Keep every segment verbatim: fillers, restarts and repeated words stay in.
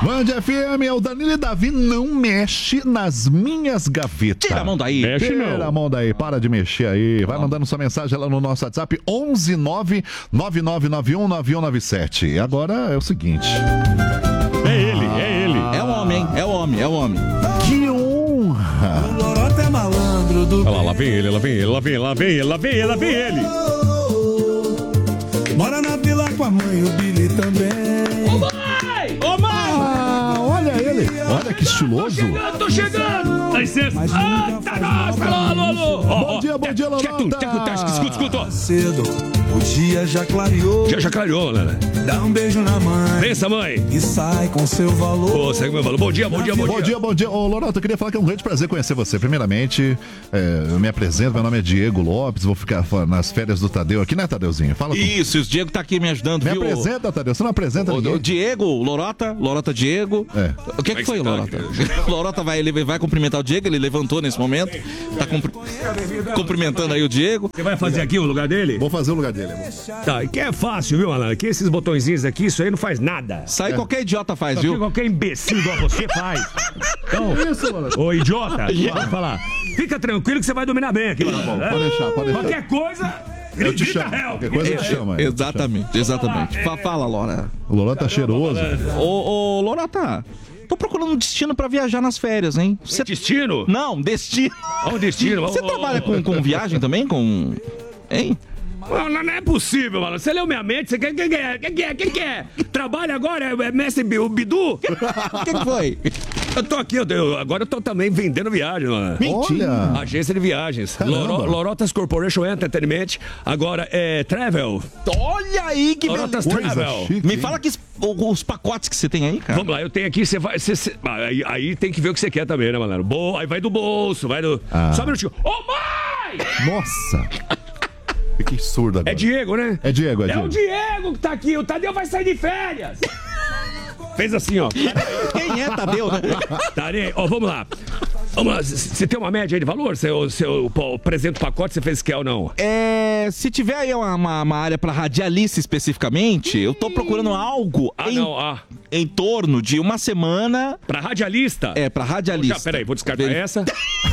Band F M, é o Danilo e Davi, não mexe nas minhas gavetas. Tira a mão daí. Mexe Tira não. a mão daí, para de mexer aí. Vai mandando sua mensagem lá no nosso WhatsApp, onze nove nove nove nove um nove um nove sete. E agora é o seguinte. É ele, é ele. É o homem, hein? É o homem, é o homem. Que honra! O Lorota é malandro do... Olha lá, lá vem ele, lá vem ele, lá vem ele, lá vem ele, lá vem ele, lá vem ele. Mora na vila com a mãe, o Billy também. Ô mãe! Ô mãe! Ah, olha ele. Olha que estiloso. Eu tô chegando! Dá licença! Ah, tá nossa! Alô, alô, alô! Bom dia, bom dia, Lorota. Escuta, escuta, ó. Cedo, o dia já clareou. Já já clareou, né? Dá um beijo na mãe Pensa, mãe! e sai com seu valor. Ô, segue meu valor. Bom dia, bom dia, bom dia. Bom dia, bom dia. Ô, Lorota, eu queria falar que é um grande prazer conhecer você. Primeiramente, é, eu me apresento, meu nome é Diego Lopes, vou ficar nas férias do Tadeu aqui, né, Tadeuzinho? Fala comigo. Isso, o Diego tá aqui me ajudando, Me viu? apresenta, Tadeu, você não apresenta O, ninguém? o Diego, Lorota, Lorota Diego. É. O que, que foi, você tá, Lorota? Lorota vai, ele vai cumprimentar o Diego, ele levantou nesse momento. Tá cumpri- cumprimentando aí o Diego. Você vai fazer aqui o lugar dele? Vou fazer o lugar dele. Tá, que é fácil, viu, malandro? Que esses botõezinhos aqui, isso aí não faz nada. Isso aí qualquer idiota faz, Só que viu? qualquer imbecil igual você faz. Então, ô idiota, pode falar. Fica tranquilo que você vai dominar bem aqui, mano. Pode deixar, pode deixar. Qualquer coisa, Eu te grita chamo. help. Qualquer coisa eu te chamo. aí. Exatamente, exatamente. Fa- Fala, Lora. O Lorota tá cheiroso. Ô, ô, Lorota, tô procurando um destino pra viajar nas férias, hein? Você... Destino? Não, destino. Olha o destino. Você Ô, ô, trabalha ô. com, com viagem também? Com... Hein? Não, não é possível, mano. Você leu minha mente? Você quer quem que é? Quem que é? Quem que é? Trabalha agora? É mestre Bi- o Bidu? O que, que foi? Eu tô aqui, eu, eu- agora eu tô também vendendo viagem, mano. Olha. Agência de viagens. Caramba. Loro, Lorotas Corporation Entertainment. Agora é Travel. Olha aí que Lorotas beleza. Coisa Travel. chique, Me hein? fala que es- o- os pacotes que você tem aí, cara. Vamos lá, eu tenho aqui, você vai. Você, você- ah, aí, aí tem que ver o que você quer também, né, malandro? Bo, aí vai do bolso, vai do. Ah. Só um minutinho. Ô, mãe! Nossa. Fiquei surdo agora. É Diego, né? É Diego, é É Diego. o Diego que tá aqui, o Tadeu vai sair de férias. Fez assim, ó. Quem é Tadeu, né? Tá nem aí. Ó, vamos lá. Vamos lá, você tem uma média aí de valor? Seu, seu pô, presente pacote, você fez que é ou não? É, se tiver aí uma, uma, uma área pra radialista especificamente, eu tô procurando algo Ah, em, não, ah. em torno de uma semana. Pra radialista? É, pra radialista. Já, peraí, vou descartar Veri- essa.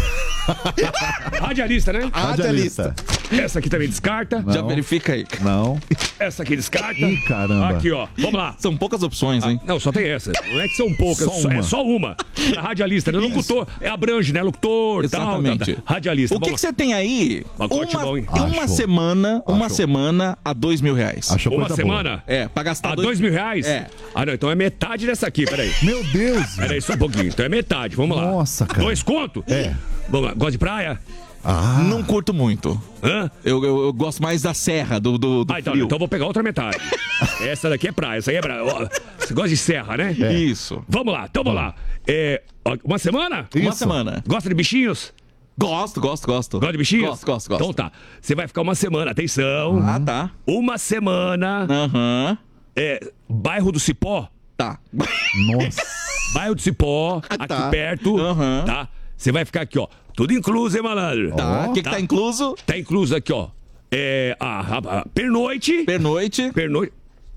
Radialista, né? Radialista. Essa aqui também descarta. Já verifica aí. Não. Essa aqui descarta. Ih, caramba. Aqui, ó. Vamos lá. São poucas opções, hein? Não, só tem essa. Não é que são poucas, Só só uma. é só uma. Pra radialista, né? Locutor, é abrange, né? Locutor, tal, Exatamente. tal, tal. Radialista. O que que vamos você tem aí? Pacote uma bom, hein? uma Achou. semana, uma Achou. semana a dois mil reais. Achou Uma coisa semana? É, pra gastar A dois mil reais? É. Ah, não, então é metade dessa aqui, peraí. boa. Meu Deus. Peraí, só um pouquinho. Então é metade, vamos lá. Nossa, cara. Dois conto? É. Vamos lá, gosta de praia? Ah. Não curto muito. Hã? Eu, eu, eu gosto mais da serra, do, do, do Ah, então, frio. então eu vou pegar outra metade. Essa daqui é praia, essa aí é praia. Ó, você gosta de serra, né? É. Isso. Vamos lá, então vamos lá. É, ó, uma semana? Uma Isso. semana. Gosta de bichinhos? Gosto, gosto, gosto. Gosta de bichinhos? Gosto, gosto, gosto. Então tá. Você vai ficar uma semana, atenção. Ah, tá. Uma semana. Aham. É, bairro do Cipó. Tá. Nossa. Bairro do Cipó, aqui tá. perto. Aham. Tá? Você vai ficar aqui, ó. Tudo incluso, hein, malandro? Tá. O Ó. que, que tá incluso? Tá incluso aqui, ó. É. A, a, a pernoite. Pernoite. Pernoite.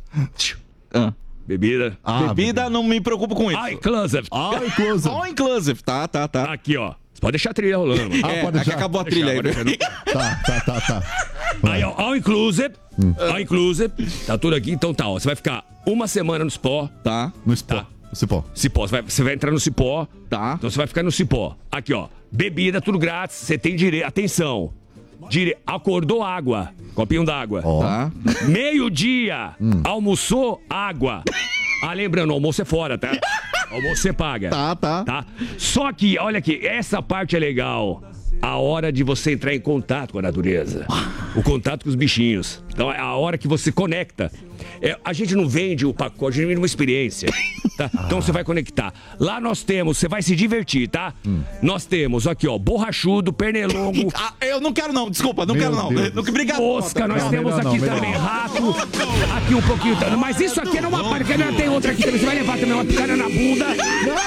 Ah. Bebida. Ah, Bebida, não me preocupo com isso. Ai, closet. Ai, close. All inclusive. Tá, tá, tá. Aqui, ó. Você pode deixar a trilha rolando, mano. Ah, é, pode é que deixar. acabou a Pode trilha deixar, aí. pode deixar, não- Tá, tá, tá, tá. Aí, ó, all inclusive. All inclusive. Tá tudo aqui. Então tá, ó. Você vai ficar uma semana no Cipó. Tá, No Cipó. Tá. No Cipó. Cipó. Você vai, você vai entrar no Cipó. tá. Então você vai ficar no Cipó. Aqui, ó. Bebida, tudo grátis. Você tem direito. Atenção. Dire... Acordou água. Copinho d'água. Ó. Tá. Meio-dia. Almoçou água. Ah, lembrando, o almoço é fora, tá? O almoço você paga. Tá, tá. Tá? Só que, olha aqui, essa parte é legal. A hora de você entrar em contato com a natureza. O contato com os bichinhos. Então é a hora que você conecta. É, a gente não vende o pacote, a gente vende uma experiência. Tá? Então você vai conectar. Lá nós temos, você vai se divertir, tá? Nós temos aqui, ó, borrachudo, pernilongo, Ah, eu não quero não, desculpa, não Meu quero não. Deus. não. Obrigado. mosca, nós Não, temos melhor aqui não, também melhor rato, aqui um pouquinho. Mas isso aqui é uma parte, tem outra aqui também. Você vai levar também uma picada na bunda.